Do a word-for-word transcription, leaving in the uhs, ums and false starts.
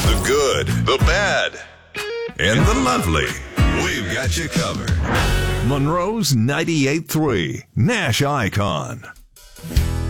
The good, the bad, and the lovely. We've got you covered. Monroe's ninety-eight point three, Nash Icon.